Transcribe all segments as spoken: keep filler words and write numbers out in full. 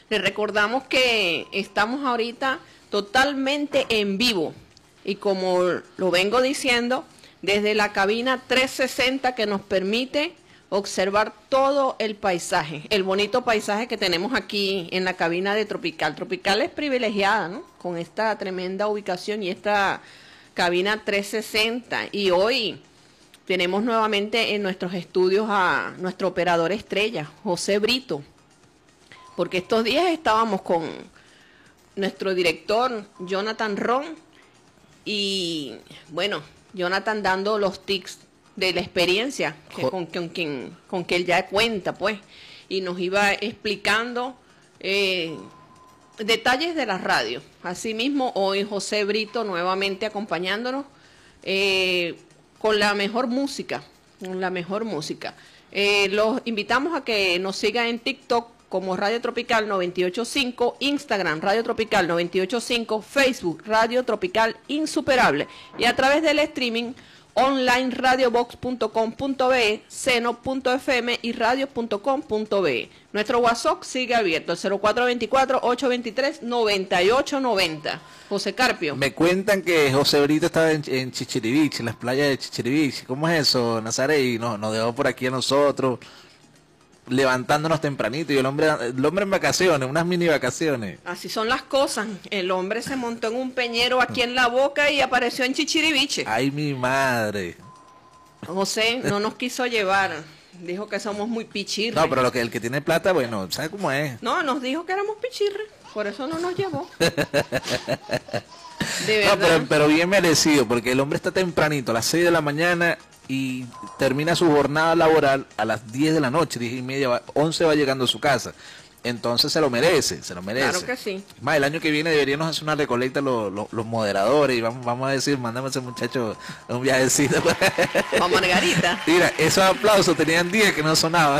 Les recordamos que estamos ahorita totalmente en vivo y como lo vengo diciendo, desde la cabina trescientos sesenta que nos permite observar todo el paisaje, el bonito paisaje que tenemos aquí en la cabina de Tropical. Tropical es privilegiada, ¿no? Con esta tremenda ubicación y esta cabina trescientos sesenta. Y hoy tenemos nuevamente en nuestros estudios a nuestro operador estrella, José Brito, porque estos días estábamos con nuestro director, Jonathan Ron, y bueno, Jonathan dando los tics de la experiencia que con, con, con, con que él ya cuenta, pues, y nos iba explicando eh, detalles de la radio. Asimismo, hoy José Brito nuevamente acompañándonos eh, con la mejor música, con la mejor música. Eh, los invitamos a que nos sigan en TikTok como Radio Tropical noventa y ocho punto cinco, Instagram Radio Tropical noventa y ocho punto cinco, Facebook Radio Tropical Insuperable y a través del streaming online radiobox punto com punto be, seno punto efe eme y radio punto com punto be. Nuestro WhatsApp sigue abierto, el cero cuatro dos cuatro, ocho dos tres, nueve ocho nueve cero. José Carpio. Me cuentan que José Brito estaba en, en Chichiriviche, en las playas de Chichiriviche. ¿Cómo es eso, Nazaret? Y nos, nos dejó por aquí a nosotros, levantándonos tempranito, y el hombre, el hombre en vacaciones, unas mini vacaciones. Así son las cosas. El hombre se montó en un peñero aquí en La Boca y apareció en Chichiriviche. Ay, mi madre. José no nos quiso llevar. Dijo que somos muy pichirres. No, pero lo que el que tiene plata, bueno, ¿sabe cómo es? No, nos dijo que éramos pichirres. Por eso no nos llevó. De verdad. No, pero, pero bien merecido, porque el hombre está tempranito, a las seis de la mañana, y termina su jornada laboral a las diez de la noche, diez y media, once va llegando a su casa. Entonces se lo merece, se lo merece. Claro que sí. Más, el año que viene deberíamos hacer una recolecta los, los, los moderadores y vamos, vamos a decir, mándame a ese muchacho un viajecito. Con Margarita. Mira, esos aplausos tenían días que no sonaban.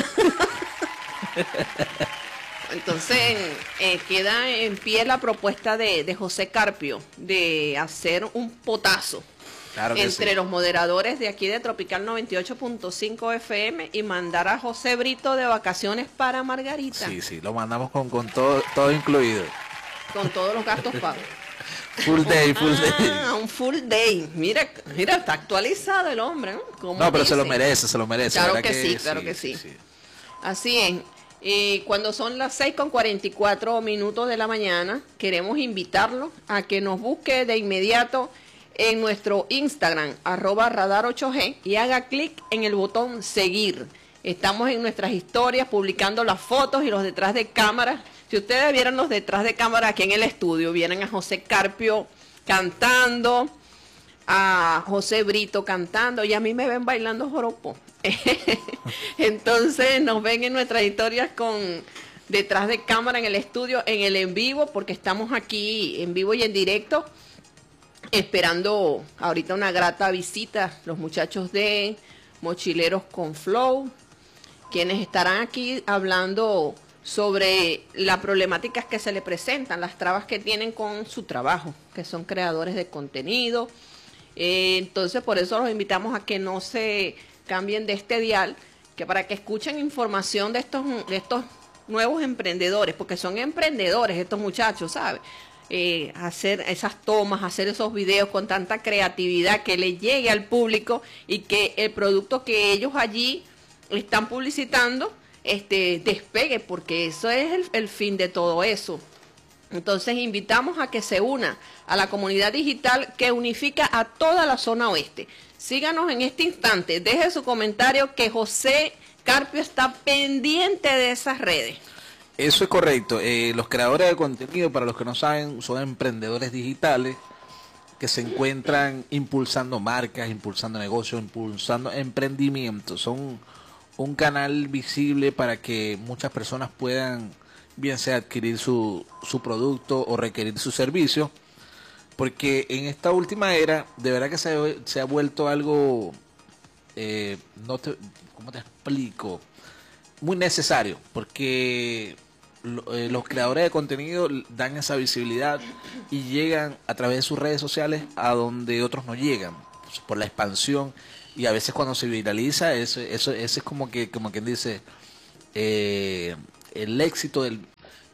Entonces, eh, queda en pie la propuesta de, de José Carpio de hacer un potazo. Claro que entre sí. Los moderadores de aquí de Tropical noventa y ocho punto cinco efe eme y mandar a José Brito de vacaciones para Margarita. Sí, sí, lo mandamos con, con todo, todo incluido. Con todos los gastos pagos. Full day, full ah, day. Un full day. Mira, mira, está actualizado el hombre, ¿no? No, pero dice? se lo merece, se lo merece. Claro que, que sí, claro sí, que sí. sí, sí. Así es. Eh, cuando son las seis con cuarenta y cuatro minutos de la mañana, queremos invitarlo a que nos busque de inmediato en nuestro Instagram, arroba radar ocho ge, y haga clic en el botón seguir. Estamos en nuestras historias publicando las fotos y los detrás de cámara. Si ustedes vieran los detrás de cámara aquí en el estudio, vieran a José Carpio cantando, a José Brito cantando, y a mí me ven bailando joropo. Entonces nos ven en nuestras historias con detrás de cámara en el estudio, en el en vivo, porque estamos aquí en vivo y en directo, esperando ahorita una grata visita, los muchachos de Mochileros con Flow, quienes estarán aquí hablando sobre las problemáticas que se le presentan, las trabas que tienen con su trabajo, que son creadores de contenido. Eh, entonces por eso los invitamos a que no se cambien de este dial, que para que escuchen información de estos, de estos nuevos emprendedores, porque son emprendedores estos muchachos, ¿sabes? Eh, hacer esas tomas, hacer esos videos con tanta creatividad que le llegue al público y que el producto que ellos allí están publicitando este, despegue, porque eso es el, el fin de todo eso. Entonces invitamos a que se una a la comunidad digital que unifica a toda la zona oeste. Síganos en este instante, deje su comentario, que José Carpio está pendiente de esas redes. Eso es correcto. Eh, los creadores de contenido, para los que no saben, son emprendedores digitales que se encuentran impulsando marcas, impulsando negocios, impulsando emprendimientos. Son un canal visible para que muchas personas puedan, bien sea adquirir su, su producto o requerir su servicio, porque en esta última era, de verdad que se, se ha vuelto algo, eh, no te, ¿cómo te explico? Muy necesario, porque lo, eh, los creadores de contenido dan esa visibilidad y llegan a través de sus redes sociales a donde otros no llegan, pues, por la expansión, y a veces cuando se viraliza, eso, eso, eso es como que, como quien dice, eh, el éxito del,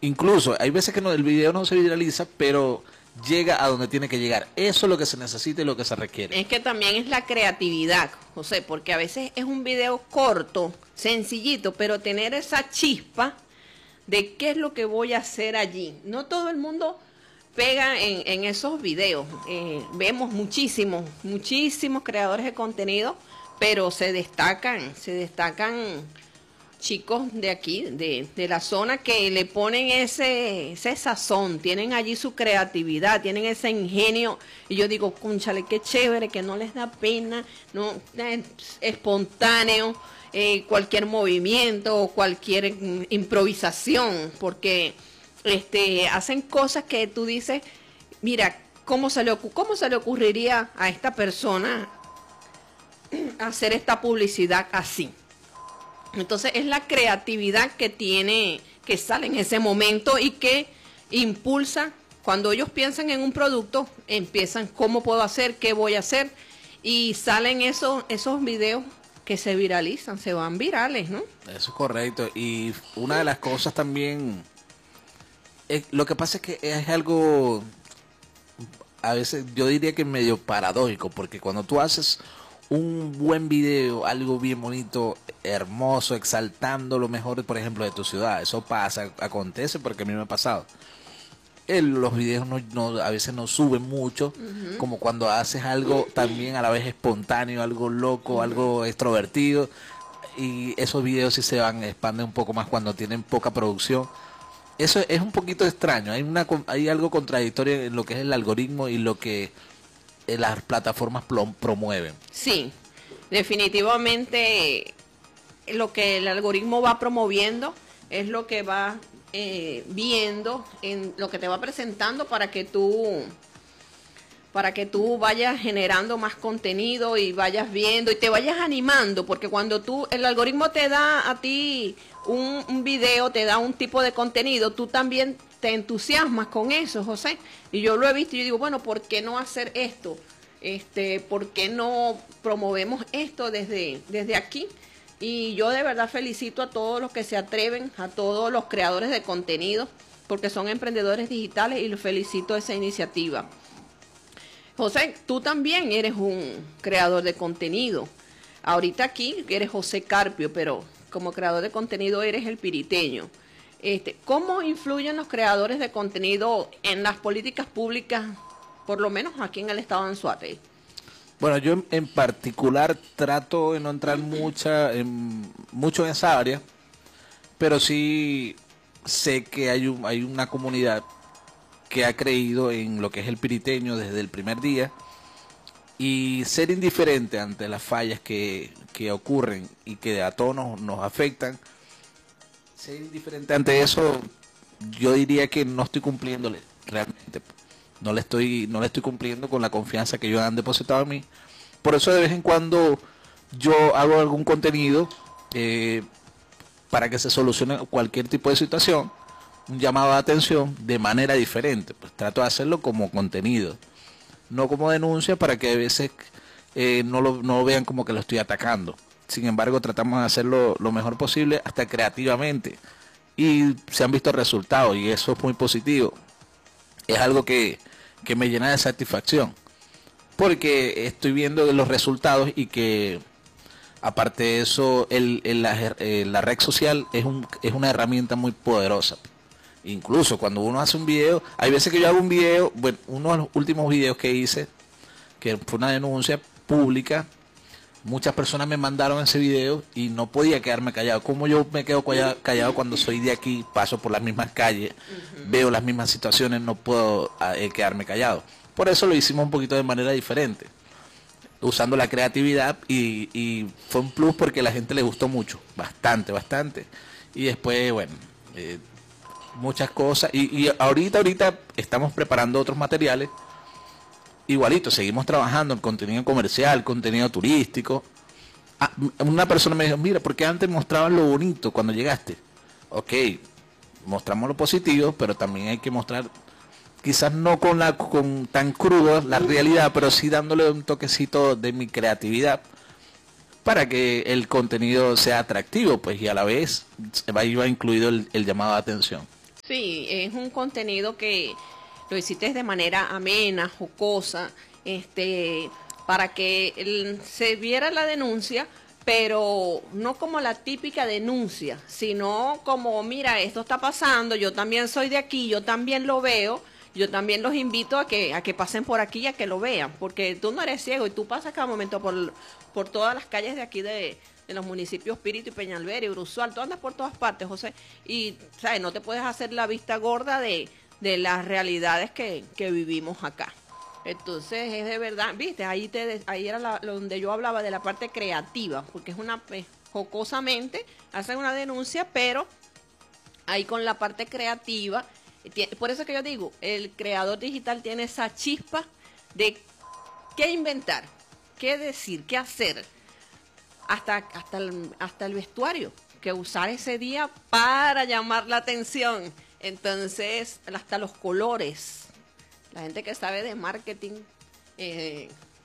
incluso hay veces que no, el video no se viraliza, pero llega a donde tiene que llegar. Eso es lo que se necesita y lo que se requiere. Es que también es la creatividad, José, porque a veces es un video corto, sencillito, pero tener esa chispa de qué es lo que voy a hacer allí. No todo el mundo pega en, en esos videos. Eh, vemos muchísimos, muchísimos creadores de contenido, pero se destacan, se destacan chicos de aquí, de, de la zona, que le ponen ese, ese sazón, tienen allí su creatividad, tienen ese ingenio, y yo digo, cónchale, qué chévere, que no les da pena, no es espontáneo, eh, cualquier movimiento, cualquier mm, improvisación, porque este hacen cosas que tú dices, mira, ¿cómo se le, cómo se le ocurriría a esta persona hacer esta publicidad así? Entonces es la creatividad que tiene, que sale en ese momento y que impulsa, cuando ellos piensan en un producto, empiezan cómo puedo hacer, qué voy a hacer, y salen esos, esos videos que se viralizan, se van virales, ¿no? Eso es correcto. Y una de las cosas también, es, lo que pasa es que es algo, a veces yo diría que medio paradójico, porque cuando tú haces un buen video, algo bien bonito, hermoso, exaltando lo mejor, por ejemplo, de tu ciudad, eso pasa, acontece, porque a mí me ha pasado. El, los videos no, no, a veces no suben mucho, uh-huh. como cuando haces algo también a la vez espontáneo, algo loco, uh-huh. algo extrovertido, y esos videos sí se van, expanden un poco más cuando tienen poca producción. Eso es un poquito extraño, hay, una, hay algo contradictorio en lo que es el algoritmo y lo que las plataformas promueven. Sí, definitivamente lo que el algoritmo va promoviendo es lo que va eh, viendo, en lo que te va presentando para que tú para que tú vayas generando más contenido y vayas viendo y te vayas animando, porque cuando tú, el algoritmo te da a ti un, un video, te da un tipo de contenido, tú también te entusiasmas con eso, José. Y yo lo he visto y yo digo, bueno, ¿por qué no hacer esto? Este, ¿por qué no promovemos esto desde, desde aquí? Y yo de verdad felicito a todos los que se atreven, a todos los creadores de contenido, porque son emprendedores digitales, y los felicito esa iniciativa. José, tú también eres un creador de contenido. Ahorita aquí eres José Carpio, pero como creador de contenido eres el piriteño. Este, ¿cómo influyen los creadores de contenido en las políticas públicas, por lo menos aquí en el estado de Anzoátegui? Bueno, yo en particular trato de no entrar mucha, en, mucho en esa área, pero sí sé que hay, un, hay una comunidad que ha creído en lo que es el piriteño desde el primer día, y ser indiferente ante las fallas que, que ocurren y que a todos nos, nos afectan. Ser indiferente ante eso, yo diría que no estoy cumpliéndole realmente. No le estoy, no le estoy cumpliendo con la confianza que ellos han depositado en mí. Por eso de vez en cuando yo hago algún contenido eh, para que se solucione cualquier tipo de situación, un llamado de atención de manera diferente. Pues trato de hacerlo como contenido, no como denuncia, para que a veces eh, no, lo, no lo vean como que lo estoy atacando. Sin embargo, tratamos de hacerlo lo mejor posible, hasta creativamente. Y se han visto resultados, y eso es muy positivo. Es algo que, que me llena de satisfacción, porque estoy viendo los resultados, y que, aparte de eso, el, el, la, el, la red social es, un, es una herramienta muy poderosa. Incluso cuando uno hace un video, hay veces que yo hago un video, bueno, uno de los últimos videos que hice, que fue una denuncia pública, muchas personas me mandaron ese video y no podía quedarme callado. ¿Cómo yo me quedo callado cuando soy de aquí, paso por las mismas calles, uh-huh. veo las mismas situaciones, no puedo eh, quedarme callado? Por eso lo hicimos un poquito de manera diferente, usando la creatividad, y, y fue un plus porque a la gente le gustó mucho, bastante, bastante. Y después, bueno, eh, muchas cosas. Y, y ahorita, ahorita estamos preparando otros materiales. Igualito, seguimos trabajando en contenido comercial, contenido turístico. Ah, una persona me dijo, mira, ¿por qué antes mostraban lo bonito cuando llegaste? Ok, mostramos lo positivo, pero también hay que mostrar, quizás no con la con tan crudo la realidad, pero sí dándole un toquecito de mi creatividad para que el contenido sea atractivo, pues, y a la vez ahí va incluido el, el llamado de atención. Sí, es un contenido que lo hiciste de manera amena, jocosa, este, para que el- se viera la denuncia, pero no como la típica denuncia, sino como, mira, esto está pasando, yo también soy de aquí, yo también lo veo, yo también los invito a que, a que pasen por aquí y a que lo vean, porque tú no eres ciego y tú pasas cada momento por, por todas las calles de aquí de, de los municipios Espíritu y Peñalver y Bruzual, tú andas por todas partes, José, y ¿sabes? No te puedes hacer la vista gorda de, de las realidades que, que vivimos acá. Entonces es de verdad, viste, ahí te ahí era la, lo donde yo hablaba de la parte creativa, porque es una eh, jocosamente hacen una denuncia, pero ahí con la parte creativa, eh, tie- por eso que yo digo, el creador digital tiene esa chispa de qué inventar, qué decir, qué hacer, hasta hasta el, hasta el vestuario que usar ese día para llamar la atención. Entonces, hasta los colores. La gente que sabe de marketing eh,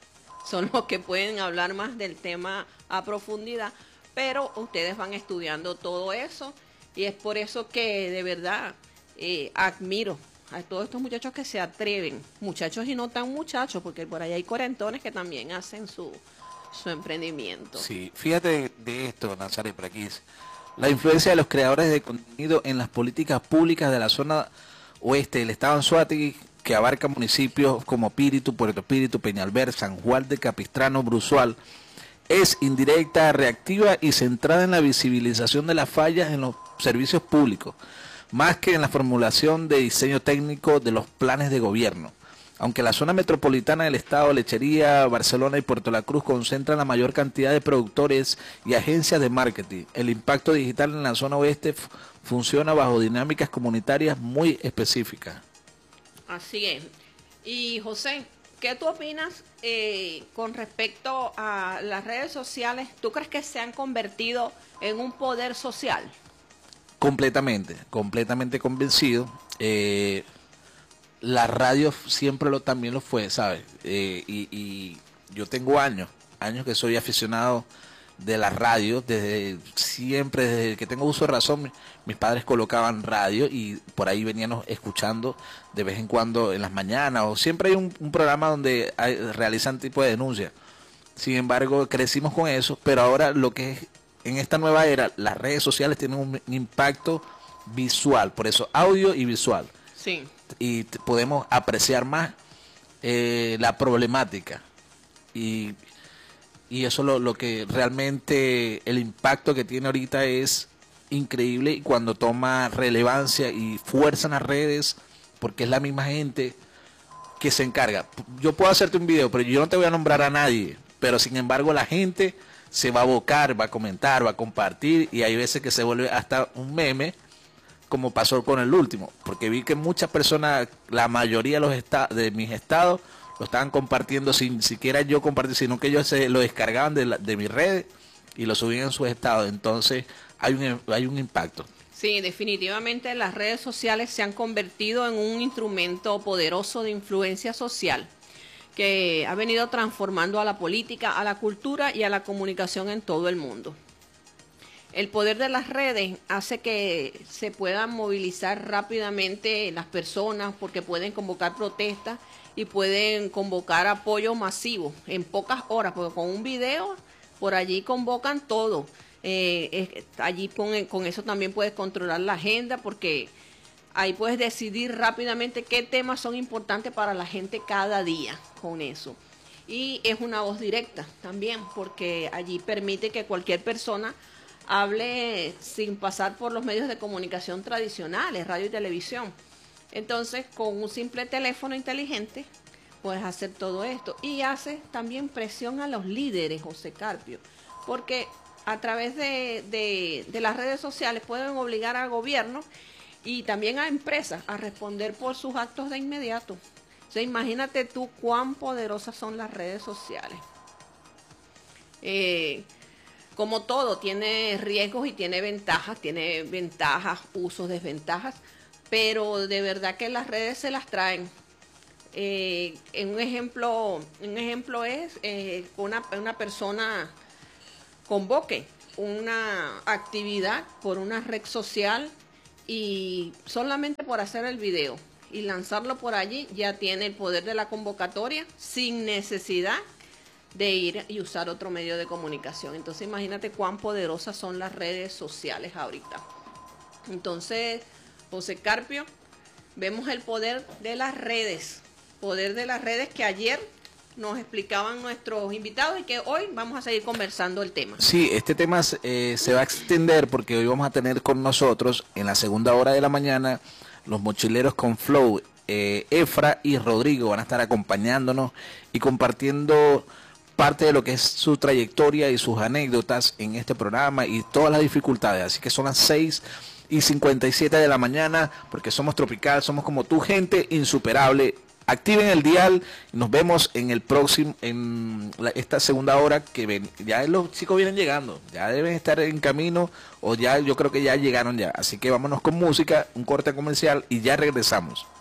son los que pueden hablar más del tema a profundidad, pero ustedes van estudiando todo eso y es por eso que de verdad eh, admiro a todos estos muchachos que se atreven, muchachos y no tan muchachos, porque por ahí hay cuarentones que también hacen su, su emprendimiento. Sí, fíjate de esto, Nazaret, por aquí dice, la influencia de los creadores de contenido en las políticas públicas de la zona oeste del estado Anzoátegui, que abarca municipios como Píritu, Puerto Píritu, Peñalver, San Juan de Capistrano, Bruzual, es indirecta, reactiva y centrada en la visibilización de las fallas en los servicios públicos, más que en la formulación de diseño técnico de los planes de gobierno. Aunque la zona metropolitana del estado, Lechería, Barcelona y Puerto La Cruz concentran la mayor cantidad de productores y agencias de marketing, el impacto digital en la zona oeste f- funciona bajo dinámicas comunitarias muy específicas. Así es. Y José, ¿qué tú opinas eh, con respecto a las redes sociales? ¿Tú crees que se han convertido en un poder social? Completamente, completamente convencido. Eh, la radio siempre lo también lo fue, ¿sabes? Eh, y, y yo tengo años, años que soy aficionado de la radio, desde siempre, desde que tengo uso de razón, mi- mis padres colocaban radio y por ahí veníamos escuchando de vez en cuando en las mañanas, o siempre hay un, un programa donde hay- realizan tipo de denuncia. Sin embargo, crecimos con eso, pero ahora lo que es en esta nueva era, las redes sociales tienen un impacto visual, por eso audio y visual, Sí. y t- podemos apreciar más eh, la problemática y, y eso lo, lo que realmente el impacto que tiene ahorita es increíble y cuando toma relevancia y fuerza en las redes porque es la misma gente que se encarga. Yo puedo hacerte un video, pero yo no te voy a nombrar a nadie, pero sin embargo la gente se va a abocar, va a comentar, va a compartir y hay veces que se vuelve hasta un meme como pasó con el último, porque vi que muchas personas, la mayoría de los esta- de mis estados, lo estaban compartiendo sin siquiera yo compartir, sino que ellos se lo descargaban de, la- de mis redes y lo subían en sus estados. Entonces hay un, hay un impacto. Sí, definitivamente las redes sociales se han convertido en un instrumento poderoso de influencia social que ha venido transformando a la política, a la cultura y a la comunicación en todo el mundo. El poder de las redes hace que se puedan movilizar rápidamente las personas porque pueden convocar protestas y pueden convocar apoyo masivo en pocas horas, porque con un video por allí convocan todo. Eh, es- allí con, con eso también puedes controlar la agenda porque ahí puedes decidir rápidamente qué temas son importantes para la gente cada día con eso. Y es una voz directa también, porque allí permite que cualquier persona hable sin pasar por los medios de comunicación tradicionales, radio y televisión. Entonces, con un simple teléfono inteligente, puedes hacer todo esto. Y hace también presión a los líderes, José Carpio, porque a través de, de, de las redes sociales pueden obligar a gobiernos y también a empresas a responder por sus actos de inmediato. O sea, imagínate tú cuán poderosas son las redes sociales. Eh, como todo, tiene riesgos y tiene ventajas, tiene ventajas, usos, desventajas, pero de verdad que las redes se las traen. Eh, en un ejemplo, un ejemplo es eh, una, una persona convoque una actividad por una red social y solamente por hacer el video y lanzarlo por allí ya tiene el poder de la convocatoria sin necesidad de ir y usar otro medio de comunicación. Entonces imagínate cuán poderosas son las redes sociales ahorita. Entonces, José Carpio, vemos el poder de las redes, poder de las redes que ayer nos explicaban nuestros invitados y que hoy vamos a seguir conversando el tema. Sí, este tema eh, se va a extender porque hoy vamos a tener con nosotros en la segunda hora de la mañana los mochileros con Flow. eh, Efra y Rodrigo van a estar acompañándonos y compartiendo parte de lo que es su trayectoria y sus anécdotas en este programa y todas las dificultades. Así que son las seis y cincuenta y siete de la mañana, porque somos tropical, somos como tu gente insuperable. Activen el dial, nos vemos en el próximo, en la, esta segunda hora que ven, ya los chicos vienen llegando, ya deben estar en camino o ya yo creo que ya llegaron ya. Así que vámonos con música, un corte comercial y ya regresamos.